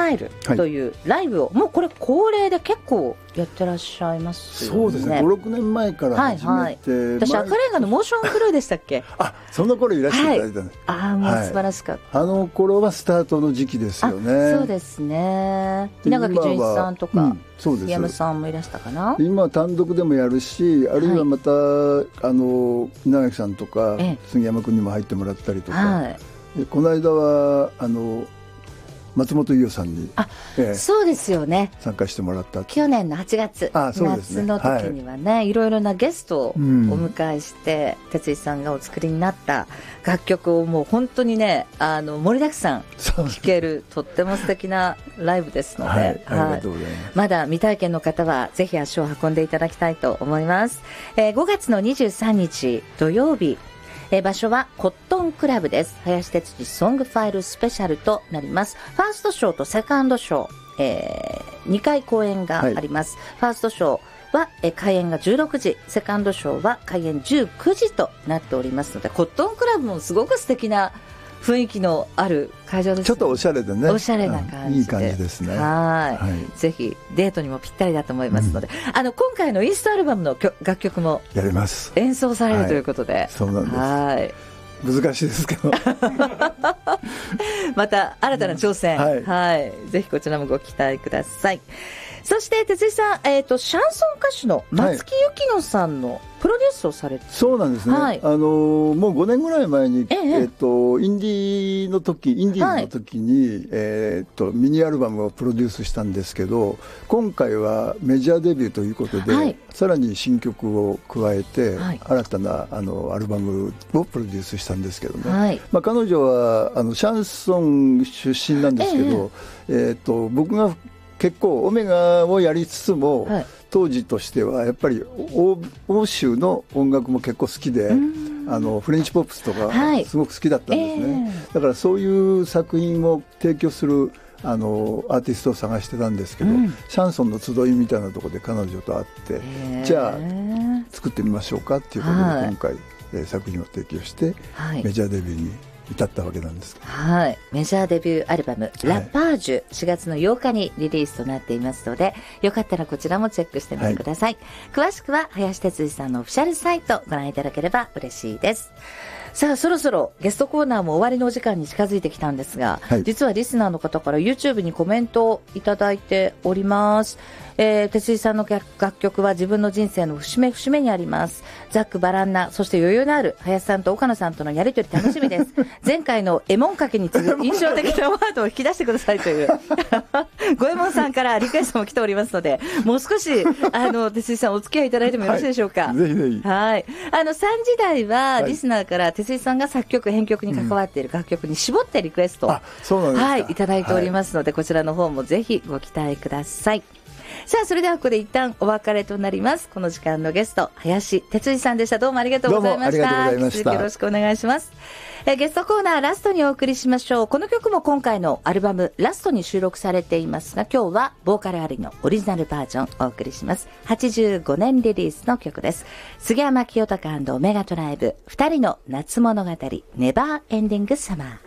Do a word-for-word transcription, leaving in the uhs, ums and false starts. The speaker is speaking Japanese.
マイルというライブを、はい、もうこれ恒例で結構やってらっしゃいますよね。 そうですね、ごろくねんまえから始めて、はいはい、 私赤レンガのモーションクルーでしたっけあ、その頃いらしていただいたんです、 はい、ああもう素晴らしかった、 はい、あの頃はスタートの時期ですよね。 そうですね、稲垣潤一さんとか、うん、そうです、山さんもいらしたかな。 今単独でもやるし、あるいはまた、はい、あの稲垣さんとか杉山君にも入ってもらったりとか、はい、でこの間はあの松本伊代さんに、 あ、ええ、そうですよね、 参加してもらった。 去年のはちがつ、ああそうですね、夏の時にはね、はい、いろいろなゲストをお迎えして、うん、哲井さんがお作りになった楽曲をもう本当にね、あの盛りだくさん聴けるとっても素敵なライブですので、はい、ありがとうございます。まだ未体験の方はぜひ足を運んでいただきたいと思います。えー、ごがつのにじゅうさんにち土曜日、えー、場所はコットンクラブです。林哲司ソングファイルスペシャルとなります。ファーストショーとセカンドショー、えー、にかい公演があります。はい、ファーストショーは、えー、開演がじゅうろくじ、セカンドショーは開演じゅうくじとなっておりますので、コットンクラブもすごく素敵な雰囲気のある会場です、ね、 ちょっとおしゃれでね、 おしゃれな感じで、 いい感じですね。 はい、はい、ぜひデートにもぴったりだと思いますので、うん、あの今回のインストアルバムの楽曲もやります、演奏されるということで、はい、 そうなんです。はい、難しいですけどまた新たな挑戦、うん、はい、はい、ぜひこちらもご期待ください。そして哲井さん、えーと、シャンソン歌手の松木由紀乃さんのプロデュースをされて、はい、 そうなんですね、はい、あのもうごねんぐらい前に、えええー、とインディーの時インディーズの時に、はい、えー、とミニアルバムをプロデュースしたんですけど、今回はメジャーデビューということで、はい、さらに新曲を加えて、はい、新たなあのアルバムをプロデュースしたんですけどね、はい、まあ、彼女はあのシャンソン出身なんですけど、えええー、と僕が結構オメガをやりつつも、はい、当時としてはやっぱり 欧, 欧州の音楽も結構好きで、あのフレンチポップスとかすごく好きだったんですね、はい、えー、だからそういう作品を提供するあのアーティストを探してたんですけど、うん、シャンソンの集いみたいなところで彼女と会って、えー、じゃあ作ってみましょうかっていうことで、はい、今回、えー、作品を提供して、はい、メジャーデビューに至ったわけなんです。 はい、メジャーデビューアルバム、はい、ラパージュしがつのようかにリリースとなっていますので、よかったらこちらもチェックしてみてください、はい、詳しくは林哲司さんのオフィシャルサイトご覧いただければ嬉しいです。さあそろそろゲストコーナーも終わりのお時間に近づいてきたんですが、はい、実はリスナーの方から YouTube にコメントをいただいております。えー、哲井さんの楽曲は自分の人生の節目節目にあります。ざっくばらんな、そして余裕のある林さんと岡野さんとのやりとり楽しみです前回のエモンかけに次ぐ印象的なワードを引き出してくださいという五右衛門さんからリクエストも来ておりますので、もう少しあの哲井さんお付き合いいただいてもよろしいでしょうか。はい、 ぜひぜひ。 はい、あのさんじ台はリスナーから哲井さんが作曲編曲に関わっている楽曲に絞ってリクエストを、うん、はい、いただいておりますので、はい、こちらの方もぜひご期待ください。さあそれではここで一旦お別れとなります。この時間のゲスト林哲司さんでした。どうもありがとうございました。 どうもありがとうございました。 よろしくお願いします。えゲストコーナーラストにお送りしましょう。この曲も今回のアルバムラストに収録されていますが、今日はボーカルありのオリジナルバージョンをお送りします。はちじゅうごねんリリースの曲です。杉山清貴&オメガトライブふたりの夏物語ネバーエンディングサマー。